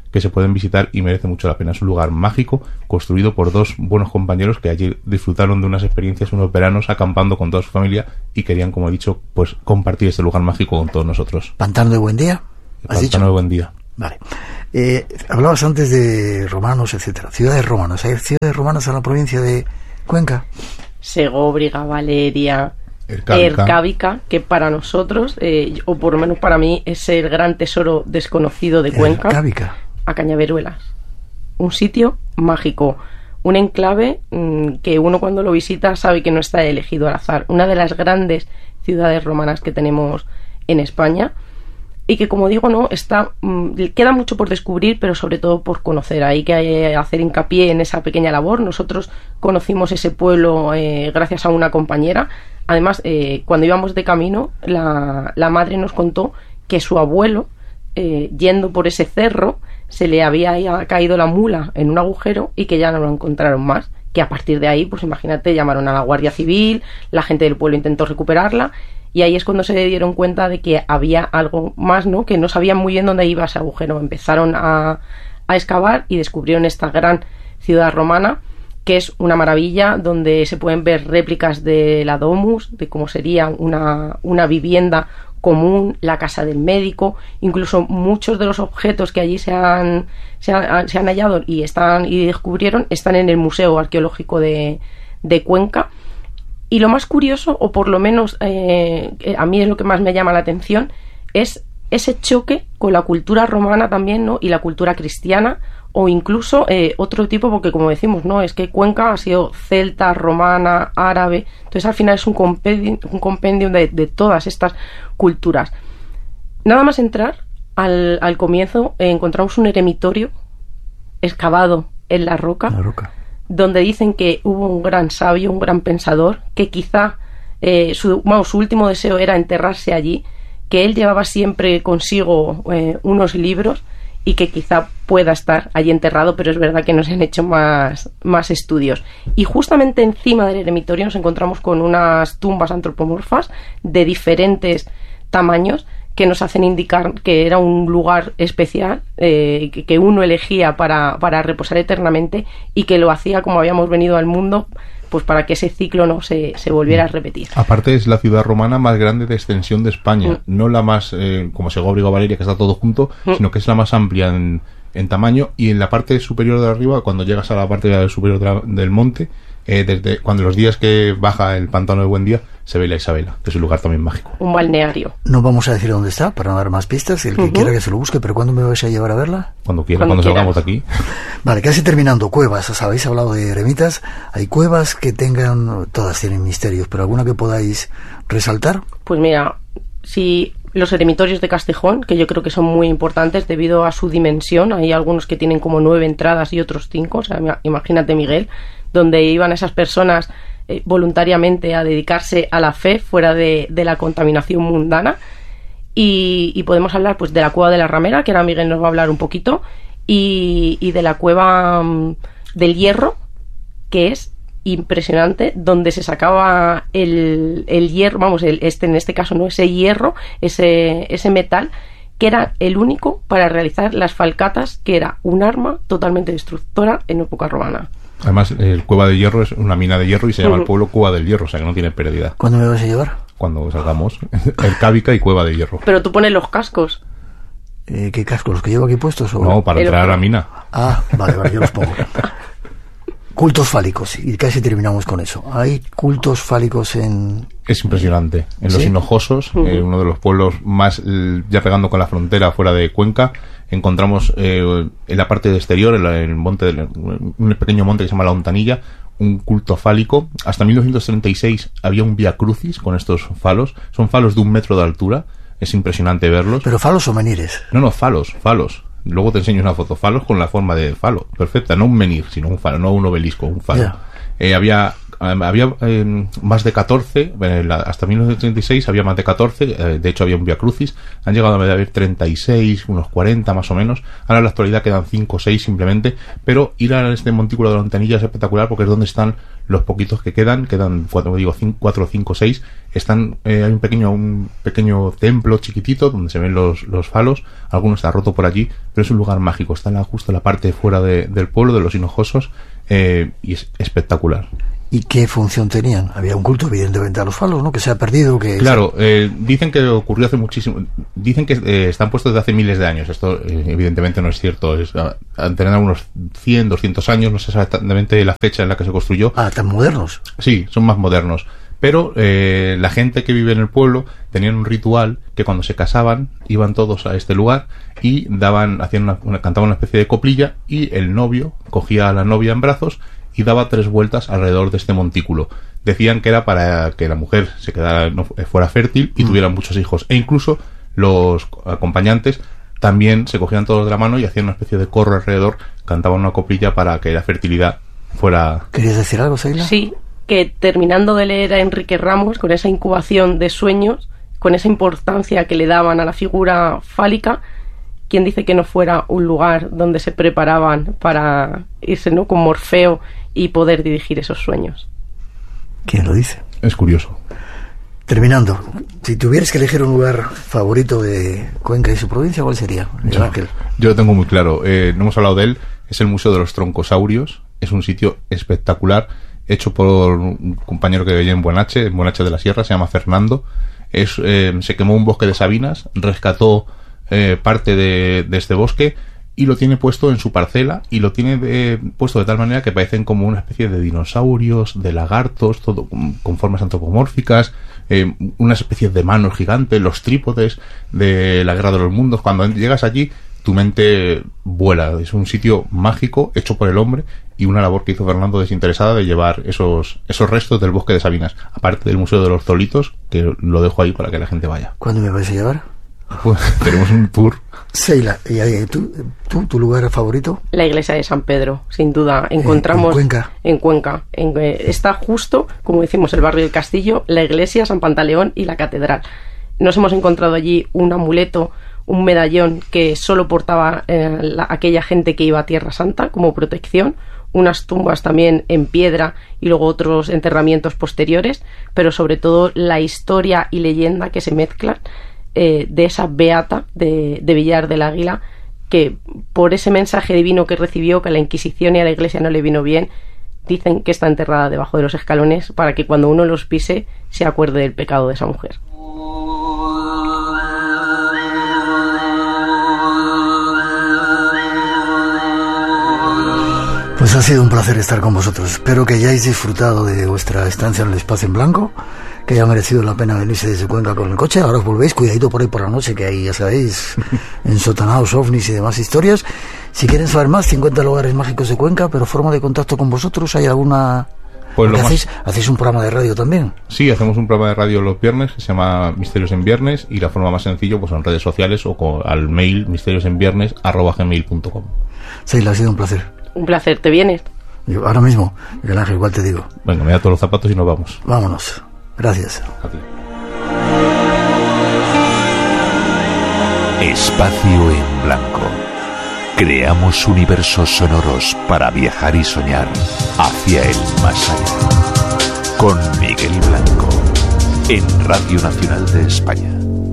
que se pueden visitar y merece mucho la pena. Es un lugar mágico, construido por dos buenos compañeros que allí disfrutaron de unas experiencias, unos veranos acampando con toda su familia y querían, como he dicho, pues compartir este lugar mágico con todos nosotros. ¿Pantano de Buendía? ¿Has dicho? Pantano de Buendía. Vale. Eh, hablabas antes de romanos, etcétera. Ciudades romanas. ¿Hay ciudades romanas en la provincia de Cuenca? Segóbriga, Valeria, Ercábica, Ercábica, que para nosotros, eh, o por lo menos para mí, es el gran tesoro desconocido de Cuenca. Ercábica. A Cañaveruelas. Un sitio mágico. Un enclave mmm, que uno cuando lo visita sabe que no está elegido al azar. Una de las grandes ciudades romanas que tenemos en España. Y que, como digo, no está mmm, queda mucho por descubrir, pero sobre todo por conocer. Hay que hacer hincapié en esa pequeña labor. Nosotros conocimos ese pueblo eh, gracias a una compañera. Además, eh, cuando íbamos de camino, la, la madre nos contó que su abuelo, eh, yendo por ese cerro, se le había caído la mula en un agujero y que ya no lo encontraron más. Que a partir de ahí, pues imagínate, llamaron a la Guardia Civil, la gente del pueblo intentó recuperarla. Y ahí es cuando se dieron cuenta de que había algo más, ¿no? Que no sabían muy bien dónde iba ese agujero. Empezaron a, a excavar y descubrieron esta gran ciudad romana, que es una maravilla, donde se pueden ver réplicas de la domus, de cómo sería una, una vivienda común, la casa del médico, incluso muchos de los objetos que allí se han, se han, se han hallado y, están, y descubrieron están en el Museo Arqueológico de, de Cuenca. Y lo más curioso, o por lo menos eh, a mí es lo que más me llama la atención, es ese choque con la cultura romana también, ¿no? Y la cultura cristiana, o incluso eh, otro tipo, porque como decimos, ¿no? Es que Cuenca ha sido celta, romana, árabe, entonces al final es un compendio, un compendio de, de todas estas culturas. Nada más entrar, al, al comienzo eh, encontramos un eremitorio excavado en la roca. La roca. Donde dicen que hubo un gran sabio, un gran pensador, que quizá eh, su, bueno, su último deseo era enterrarse allí, que él llevaba siempre consigo eh, unos libros y que quizá pueda estar allí enterrado, pero es verdad que no se han hecho más, más estudios. Y justamente encima del eremitorio nos encontramos con unas tumbas antropomorfas de diferentes tamaños, que nos hacen indicar que era un lugar especial, eh, que, que uno elegía para, para reposar eternamente y que lo hacía como habíamos venido al mundo, pues para que ese ciclo no se, se volviera a repetir. Aparte es la ciudad romana más grande de extensión de España, mm. no la más, eh, como Segóbriga o Valeria, que está todo junto, mm. sino que es la más amplia en, en tamaño, y en la parte superior de arriba, cuando llegas a la parte superior de la, del monte, eh, desde cuando los días que baja el pantano de Buendía, se ve la Isabela, que es un lugar también mágico. Un balneario. No vamos a decir dónde está, para no dar más pistas. El que uh-huh. quiera que se lo busque, pero ¿cuándo me vais a llevar a verla? Cuando quiera, cuando, cuando salgamos de aquí. Vale, casi terminando. Cuevas, habéis hablado de eremitas. Hay cuevas que tengan, todas tienen misterios, pero ¿alguna que podáis resaltar? Pues mira, si los eremitorios de Castejón, que yo creo que son muy importantes debido a su dimensión, hay algunos que tienen como nueve entradas y otros cinco, o sea, imagínate, Miguel, donde iban esas personas eh, voluntariamente a dedicarse a la fe fuera de, de la contaminación mundana. Y, y podemos hablar pues de la Cueva de la Ramera, que ahora Miguel nos va a hablar un poquito, y, y de la Cueva um, del Hierro, que es impresionante, donde se sacaba el, el hierro, vamos, el, este en este caso no, ese hierro, ese, ese metal, que era el único para realizar las falcatas, que era un arma totalmente destructora en época romana. Además, el Cueva de Hierro es una mina de hierro y se llama uh-huh. el pueblo Cueva del Hierro, o sea que no tiene pérdida. ¿Cuándo me vas a llevar? Cuando salgamos. Ercábica y Cueva de Hierro. Pero tú pones los cascos. Eh, ¿Qué cascos? ¿Los que llevo aquí puestos? ¿O? No, para entrar a la mina. Ah, vale, vale, yo los pongo. Cultos fálicos, y casi terminamos con eso. ¿Hay cultos fálicos en...? Es impresionante. En los ¿Sí? Hinojosos, uh-huh. eh, uno de los pueblos más, eh, ya pegando con la frontera fuera de Cuenca, encontramos eh, en la parte exterior, en, la, en el monte, de, un pequeño monte que se llama La Hontanilla, un culto fálico. Hasta mil novecientos treinta y seis había un Vía Crucis con estos falos. Son falos de un metro de altura. Es impresionante verlos. ¿Pero falos o menires? No, no, falos, falos. Luego te enseño una foto. Falos con la forma de falo. Perfecta, no un menir, sino un falo, no un obelisco, un falo. Yeah. Eh, había había eh, más de catorce, eh, la, hasta mil novecientos treinta y seis había más de catorce, eh, de hecho había un Via Crucis, han llegado a haber treinta y seis, unos cuarenta más o menos, ahora en la actualidad quedan cinco o seis simplemente, pero ir a este montículo de la Hontanilla es espectacular porque es donde están los poquitos que quedan, quedan cuatro, digo, cuatro, cinco, seis, están, eh, hay un pequeño, un pequeño templo chiquitito donde se ven los, los falos, alguno está roto por allí, pero es un lugar mágico, está en la, justo en la parte fuera de, del pueblo, de los Hinojosos, eh, y es espectacular. ¿Y qué función tenían? Había un culto, evidentemente, a los falos, ¿no? Que se ha perdido, que... Claro, eh, dicen que ocurrió hace muchísimo... Dicen que eh, están puestos desde hace miles de años. Esto, eh, evidentemente, no es cierto. Es, a, a tener unos cien, doscientos años, no sé exactamente la fecha en la que se construyó. Ah, ¿tan modernos? Sí, son más modernos. Pero eh, la gente que vive en el pueblo tenían un ritual que cuando se casaban iban todos a este lugar y daban, hacían una, una, cantaban una especie de coplilla y el novio cogía a la novia en brazos y daba tres vueltas alrededor de este montículo. Decían que era para que la mujer se quedara, no fuera fértil y mm. tuviera muchos hijos. E incluso los acompañantes también se cogían todos de la mano y hacían una especie de corro alrededor, cantaban una coplilla para que la fertilidad fuera... ¿Querías decir algo, Seila? Sí, que terminando de leer a Enrique Ramos, con esa incubación de sueños, con esa importancia que le daban a la figura fálica, ¿quién dice que no fuera un lugar donde se preparaban para irse, ¿no?, con Morfeo y poder dirigir esos sueños? ¿Quién lo dice? Es curioso. Terminando, si tuvieras que elegir un lugar favorito de Cuenca y su provincia, ¿cuál sería? Yo, Ángel. Yo lo tengo muy claro. Eh, no hemos hablado de él. Es el Museo de los Troncosaurios. Es un sitio espectacular, hecho por un compañero que veía en Buenache, en Buenache de la Sierra, se llama Fernando. Es, eh, se quemó un bosque de sabinas, rescató eh, parte de, de este bosque y lo tiene puesto en su parcela y lo tiene de, puesto de tal manera que parecen como una especie de dinosaurios, de lagartos, todo con, con formas antropomórficas, eh, una especie de manos gigantes, los trípodes de la Guerra de los Mundos. Cuando llegas allí, tu mente vuela. Es un sitio mágico hecho por el hombre y una labor que hizo Fernando desinteresada de llevar esos esos restos del bosque de sabinas, aparte del Museo de los Zolitos, que lo dejo ahí para que la gente vaya. ¿Cuándo me vais a llevar? Pues tenemos un tour. Seila, ¿y tú, tú, tu lugar favorito? La iglesia de San Pedro, sin duda. Encontramos en Cuenca. En Cuenca. En, eh, está justo, como decimos, el barrio del Castillo, la iglesia, San Pantaleón y la catedral. Nos hemos encontrado allí un amuleto, un medallón que solo portaba eh, la, aquella gente que iba a Tierra Santa como protección, unas tumbas también en piedra y luego otros enterramientos posteriores, pero sobre todo la historia y leyenda que se mezclan eh, de esa beata de, de Villar del Águila, que por ese mensaje divino que recibió, que a la Inquisición y a la Iglesia no le vino bien, dicen que está enterrada debajo de los escalones para que cuando uno los pise se acuerde del pecado de esa mujer. Pues ha sido un placer estar con vosotros. Espero que hayáis disfrutado de vuestra estancia en el Espacio en Blanco, que haya merecido la pena venirse desde Cuenca con el coche. Ahora os volvéis, cuidadito por ahí por la noche, que ahí, ya sabéis, ensotanados, ovnis y demás historias. Si quieren saber más, cincuenta lugares mágicos de Cuenca, pero forma de contacto con vosotros, ¿hay alguna...? Pues lo hacéis, más... hacéis un programa de radio también. Sí, hacemos un programa de radio los viernes que se llama Misterios en Viernes, y la forma más sencilla pues en redes sociales o con, al mail misteriosenviernes arroba gmail punto com. Seila, ha sido un placer. Un placer, ¿te vienes? Yo ahora mismo, Miguel Ángel, igual te digo. Venga, me da todos los zapatos y nos vamos. Vámonos. Gracias. A ti. Espacio en Blanco. Creamos universos sonoros para viajar y soñar hacia el más allá. Con Miguel Blanco, en Radio Nacional de España.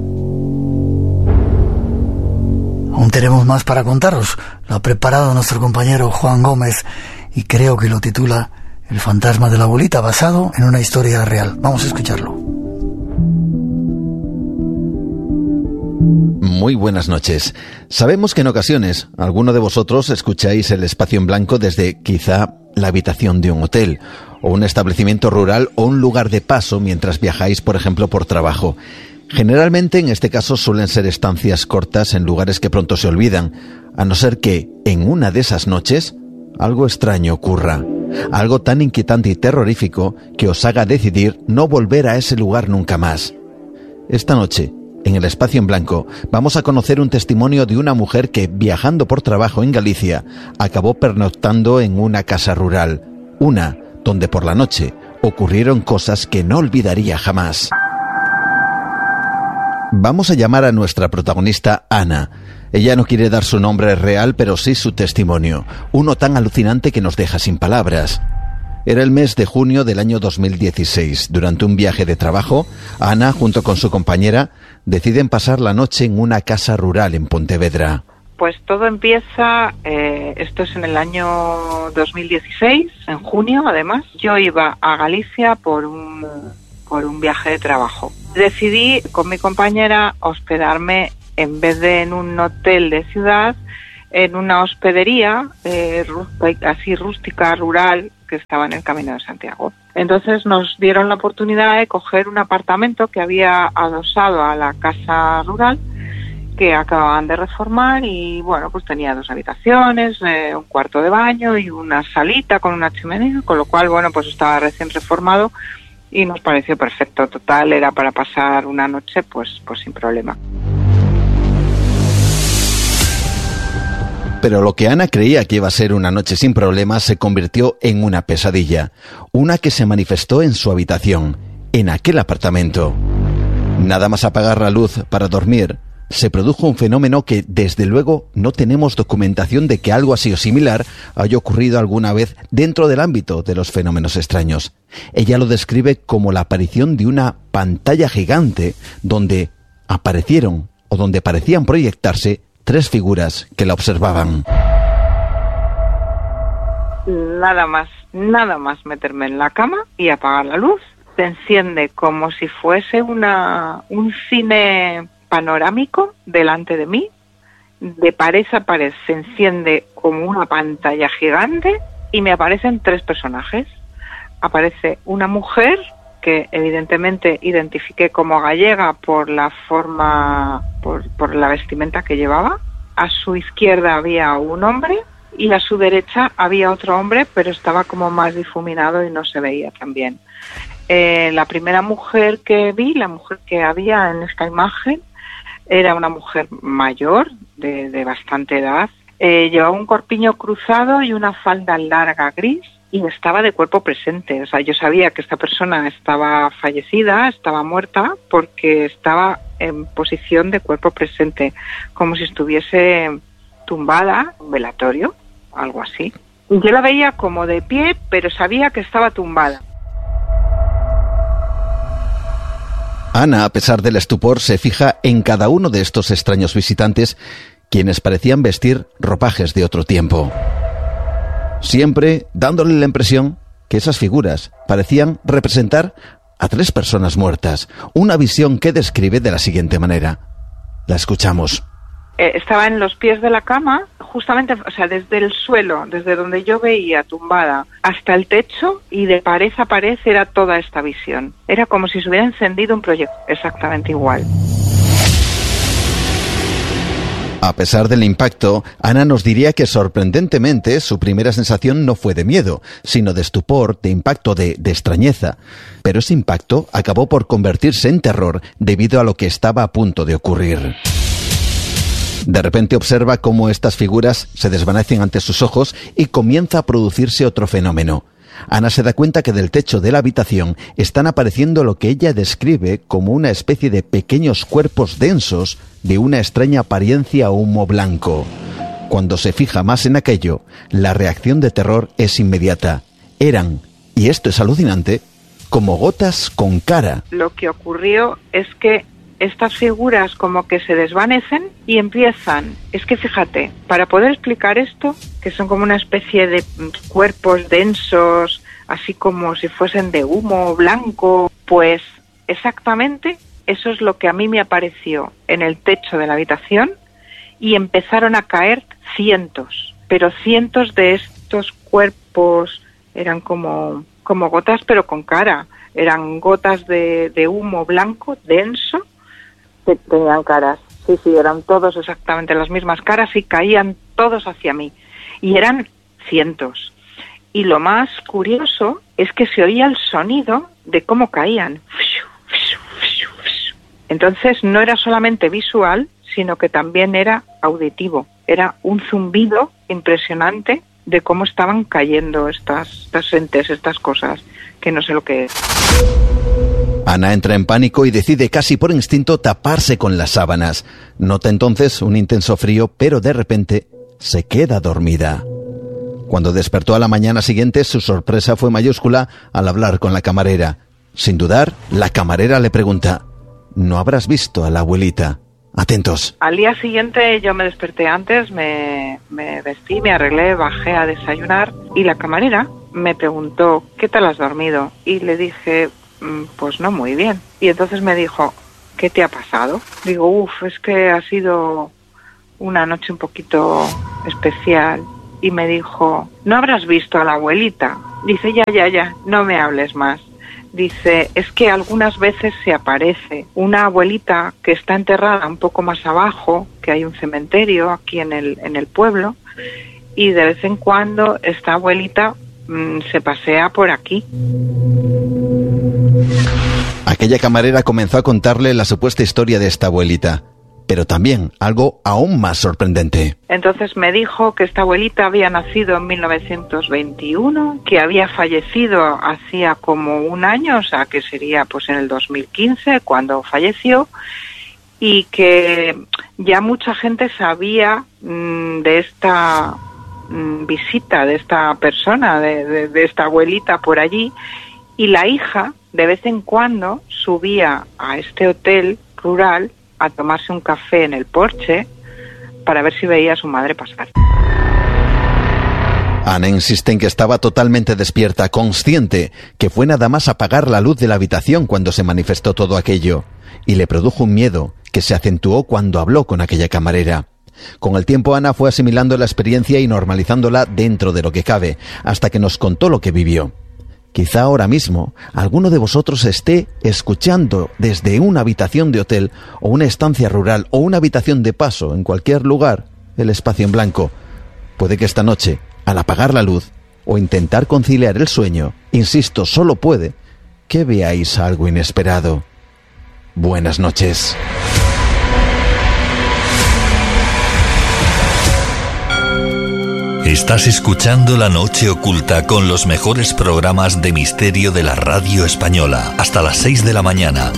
Aún tenemos más para contaros. Lo ha preparado nuestro compañero Juan Gómez y creo que lo titula El fantasma de la bolita, basado en una historia real. Vamos a escucharlo. Muy buenas noches. Sabemos que en ocasiones alguno de vosotros escucháis el Espacio en Blanco desde quizá la habitación de un hotel o un establecimiento rural o un lugar de paso mientras viajáis, por ejemplo, por trabajo. Generalmente, en este caso, suelen ser estancias cortas en lugares que pronto se olvidan, a no ser que, en una de esas noches, algo extraño ocurra, algo tan inquietante y terrorífico que os haga decidir no volver a ese lugar nunca más. Esta noche, en el Espacio en Blanco, vamos a conocer un testimonio de una mujer que, viajando por trabajo en Galicia, acabó pernoctando en una casa rural, una donde por la noche ocurrieron cosas que no olvidaría jamás. Vamos a llamar a nuestra protagonista Ana. Ella no quiere dar su nombre real, pero sí su testimonio, uno tan alucinante que nos deja sin palabras. Era el mes de junio del año dos mil dieciséis. Durante un viaje de trabajo, Ana, junto con su compañera, deciden pasar la noche en una casa rural en Pontevedra. Pues todo empieza, eh, esto es en el año dos mil dieciséis, en junio además. Yo iba a Galicia por un, por un viaje de trabajo. Decidí con mi compañera hospedarme, en vez de en un hotel de ciudad, en una hospedería eh, así rústica, rural, que estaba en el Camino de Santiago. Entonces nos dieron la oportunidad de coger un apartamento que había adosado a la casa rural, que acababan de reformar, y bueno, pues tenía dos habitaciones, eh, un cuarto de baño y una salita con una chimenea, con lo cual, bueno, pues estaba recién reformado y nos pareció perfecto. Total, era para pasar una noche pues, pues sin problema. Pero lo que Ana creía que iba a ser una noche sin problemas se convirtió en una pesadilla, una que se manifestó en su habitación, en aquel apartamento. Nada más apagar la luz para dormir, se produjo un fenómeno que, desde luego, no tenemos documentación de que algo así o similar haya ocurrido alguna vez dentro del ámbito de los fenómenos extraños. Ella lo describe como la aparición de una pantalla gigante donde aparecieron o donde parecían proyectarse tres figuras que la observaban. Nada más, nada más meterme en la cama y apagar la luz. Se enciende como si fuese una un cine panorámico delante de mí. De pared a pared se enciende como una pantalla gigante y me aparecen tres personajes. Aparece una mujer que evidentemente identifiqué como gallega por la forma, por, por la vestimenta que llevaba. A su izquierda había un hombre y a su derecha había otro hombre, pero estaba como más difuminado y no se veía tan bien. Eh, la primera mujer que vi, la mujer que había en esta imagen, era una mujer mayor, de, de bastante edad. Eh, llevaba un corpiño cruzado y una falda larga gris, y estaba de cuerpo presente. O sea, yo sabía que esta persona estaba fallecida, estaba muerta, porque estaba en posición de cuerpo presente, como si estuviese tumbada, un velatorio, algo así. Yo la veía como de pie, pero sabía que estaba tumbada. Ana, a pesar del estupor, se fija en cada uno de estos extraños visitantes, quienes parecían vestir ropajes de otro tiempo. Siempre dándole la impresión que esas figuras parecían representar a tres personas muertas, una visión que describe de la siguiente manera. La escuchamos. Eh, estaba en los pies de la cama, justamente, o sea, desde el suelo, desde donde yo veía tumbada, hasta el techo, y de pared a pared era toda esta visión. Era como si se hubiera encendido un proyector, exactamente igual. A pesar del impacto, Ana nos diría que sorprendentemente su primera sensación no fue de miedo, sino de estupor, de impacto, de, de extrañeza. Pero ese impacto acabó por convertirse en terror debido a lo que estaba a punto de ocurrir. De repente observa cómo estas figuras se desvanecen ante sus ojos y comienza a producirse otro fenómeno. Ana se da cuenta que del techo de la habitación están apareciendo lo que ella describe como una especie de pequeños cuerpos densos de una extraña apariencia humo blanco. Cuando se fija más en aquello, la reacción de terror es inmediata. Eran, y esto es alucinante, como gotas con cara. Lo que ocurrió es que estas figuras como que se desvanecen y empiezan, es que fíjate, para poder explicar esto, que son como una especie de cuerpos densos, así como si fuesen de humo blanco, pues exactamente eso es lo que a mí me apareció en el techo de la habitación, y empezaron a caer cientos, pero cientos de estos cuerpos eran como, como gotas pero con cara, eran gotas de, de humo blanco denso, que tenían caras, sí, sí, eran todos exactamente las mismas caras y caían todos hacia mí, y eran cientos. Y lo más curioso es que se oía el sonido de cómo caían. Entonces no era solamente visual, sino que también era auditivo. Era un zumbido impresionante de cómo estaban cayendo estas, estas entes, estas cosas, que no sé lo que es. Ana entra en pánico y decide casi por instinto taparse con las sábanas. Nota entonces un intenso frío, pero de repente se queda dormida. Cuando despertó a la mañana siguiente, su sorpresa fue mayúscula al hablar con la camarera. Sin dudar, la camarera le pregunta: ¿no habrás visto a la abuelita? Atentos. Al día siguiente yo me desperté antes, me, me vestí, me arreglé, bajé a desayunar y la camarera me preguntó: ¿qué tal has dormido? Y le dije: pues no muy bien. Y entonces me dijo: ¿qué te ha pasado? Digo: uff, es que ha sido una noche un poquito especial. Y me dijo: ¿no habrás visto a la abuelita? Dice: ya, ya, ya, no me hables más. Dice: es que algunas veces se aparece una abuelita que está enterrada un poco más abajo, que hay un cementerio aquí en el, en el pueblo, y de vez en cuando esta abuelita mmm, se pasea por aquí. Aquella camarera comenzó a contarle la supuesta historia de esta abuelita, pero también algo aún más sorprendente. Entonces me dijo que esta abuelita había nacido en mil novecientos veintiuno, que había fallecido hacía como un año, o sea que sería pues en el dos mil quince cuando falleció, y que ya mucha gente sabía mmm, de esta mmm, visita de esta persona, de, de, de esta abuelita por allí, y la hija de vez en cuando subía a este hotel rural a tomarse un café en el porche para ver si veía a su madre pasar. Ana insiste en que estaba totalmente despierta, consciente que fue nada más apagar la luz de la habitación cuando se manifestó todo aquello, y le produjo un miedo que se acentuó cuando habló con aquella camarera. Con el tiempo Ana fue asimilando la experiencia y normalizándola dentro de lo que cabe, hasta que nos contó lo que vivió. Quizá ahora mismo alguno de vosotros esté escuchando desde una habitación de hotel o una estancia rural o una habitación de paso en cualquier lugar el espacio en blanco. Puede que esta noche, al apagar la luz o intentar conciliar el sueño, insisto, solo puede que veáis algo inesperado. Buenas noches. Estás escuchando La Noche Oculta con los mejores programas de misterio de la radio española. Hasta las seis de la mañana.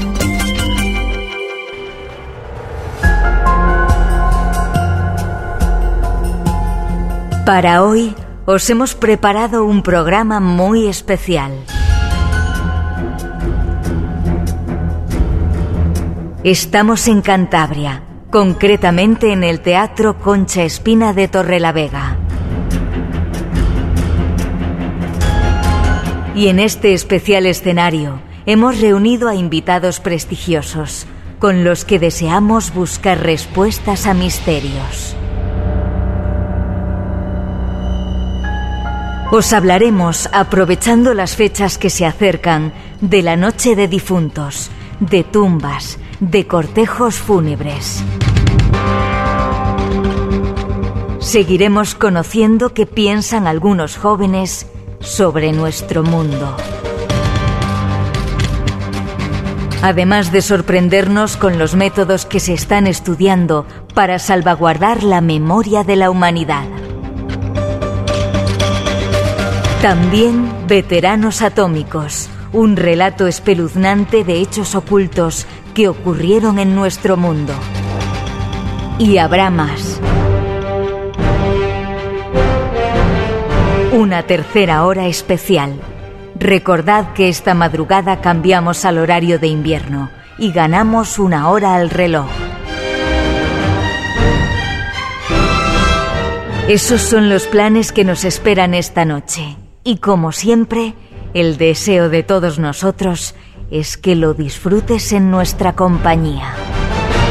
Para hoy os hemos preparado un programa muy especial. Estamos en Cantabria, concretamente en el Teatro Concha Espina de Torrelavega. Y en este especial escenario hemos reunido a invitados prestigiosos, con los que deseamos buscar respuestas a misterios. Os hablaremos, aprovechando las fechas que se acercan, de la noche de difuntos, de tumbas, de cortejos fúnebres. Seguiremos conociendo qué piensan algunos jóvenes sobre nuestro mundo. Además de sorprendernos con los métodos que se están estudiando para salvaguardar la memoria de la humanidad. También Veteranos Atómicos, un relato espeluznante de hechos ocultos que ocurrieron en nuestro mundo. Y habrá más. Una tercera hora especial. Recordad que esta madrugada cambiamos al horario de invierno y ganamos una hora al reloj. Esos son los planes que nos esperan esta noche. Y como siempre, el deseo de todos nosotros es que lo disfrutes en nuestra compañía.